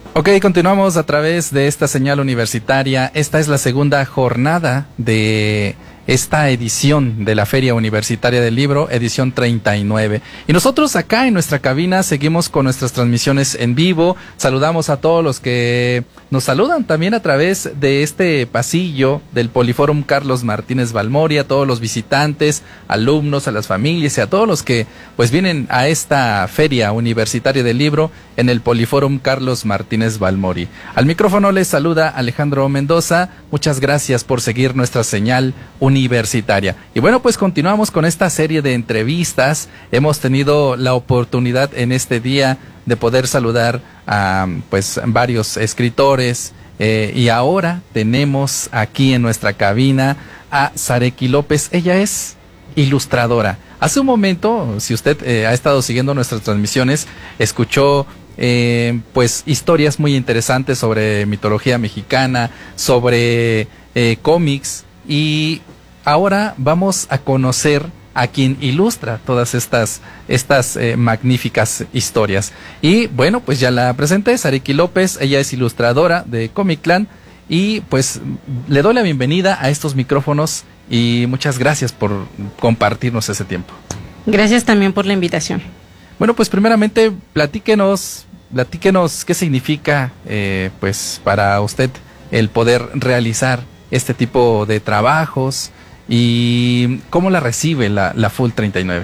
Ok, continuamos a través de esta señal universitaria. Esta es la segunda jornada de esta edición de la Feria Universitaria del Libro, edición 39. Y nosotros acá en nuestra cabina seguimos con nuestras transmisiones en vivo. Saludamos a todos los que nos saludan también a través de este pasillo del Poliforum Carlos Martínez Balmori, a todos los visitantes, alumnos, a las familias y a todos los que pues vienen a esta Feria Universitaria del Libro en el Poliforum Carlos Martínez Balmori. Al micrófono les saluda Alejandro Mendoza. Muchas gracias por seguir nuestra señal universitaria. Y bueno, pues continuamos con esta serie de entrevistas. Hemos tenido la oportunidad en este día de poder saludar a pues varios escritores y ahora tenemos aquí en nuestra cabina a Sareki López. Ella es ilustradora. Hace un momento, si usted ha estado siguiendo nuestras transmisiones, escuchó pues historias muy interesantes sobre mitología mexicana, sobre cómics, y ahora vamos a conocer a quien ilustra todas estas magníficas historias. Y bueno, pues ya la presenté, Sareki López. Ella es ilustradora de Comic Clan y pues le doy la bienvenida a estos micrófonos y muchas gracias por compartirnos ese tiempo. Gracias también por la invitación. Bueno, pues primeramente platíquenos qué significa pues para usted el poder realizar este tipo de trabajos y cómo la recibe la Full 39.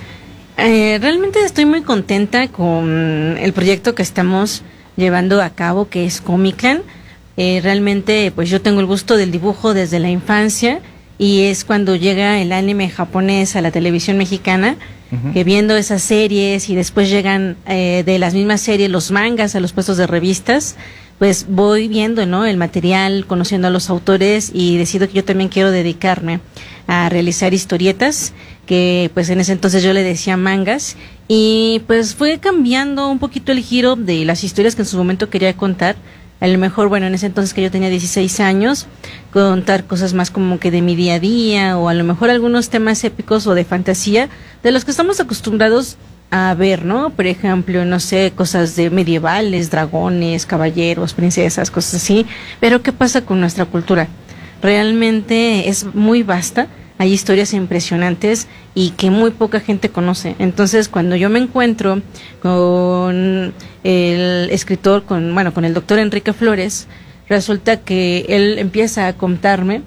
Realmente estoy muy contenta con el proyecto que estamos llevando a cabo, que es Comic Clan. Realmente pues yo tengo el gusto del dibujo desde la infancia, y es cuando llega el anime japonés a la televisión mexicana, que viendo esas series y después llegan de las mismas series los mangas a los puestos de revistas, pues voy viendo, ¿no?, el material, conociendo a los autores, y decido que yo también quiero dedicarme a realizar historietas, que pues en ese entonces yo le decía mangas, y pues fue cambiando un poquito el giro de las historias que en su momento quería contar. A lo mejor, bueno, en ese entonces que yo tenía 16 años, contar cosas más como que de mi día a día, o a lo mejor algunos temas épicos o de fantasía, de los que estamos acostumbrados a ver, ¿no? Por ejemplo, no sé, cosas de medievales, dragones, caballeros, princesas, cosas así. Pero ¿qué pasa con nuestra cultura? Realmente es muy vasta. Hay historias impresionantes y que muy poca gente conoce. Entonces, cuando yo me encuentro con el escritor, con el doctor Enrique Flores, resulta que él empieza a contarme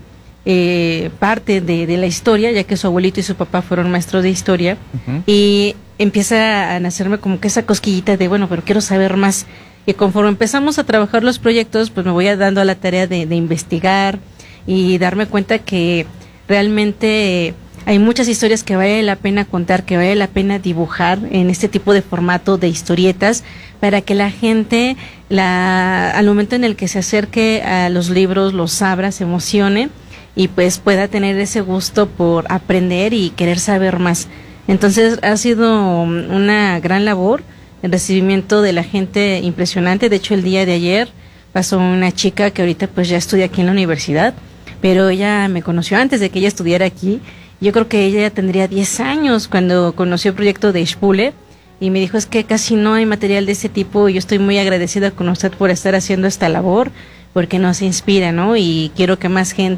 parte de la historia, ya que su abuelito y su papá fueron maestros de historia, y empieza a nacerme como que esa cosquillita de, bueno, pero quiero saber más. Y conforme empezamos a trabajar los proyectos, pues me voy dando a la tarea de investigar y darme cuenta que realmente hay muchas historias que vale la pena contar, que vale la pena dibujar en este tipo de formato de historietas, para que la gente, al momento en el que se acerque a los libros, los abra, se emocione y pues pueda tener ese gusto por aprender y querer saber más. Entonces ha sido una gran labor, el recibimiento de la gente impresionante. De hecho, el día de ayer pasó una chica que ahorita pues ya estudia aquí en la universidad, pero ella me conoció antes de que ella estudiara aquí. Yo creo que ella ya tendría 10 años cuando conoció el proyecto de Spule, y me dijo, es que casi no hay material de ese tipo, y yo estoy muy agradecida con usted por estar haciendo esta labor, porque nos inspira, ¿no? Y quiero que más gente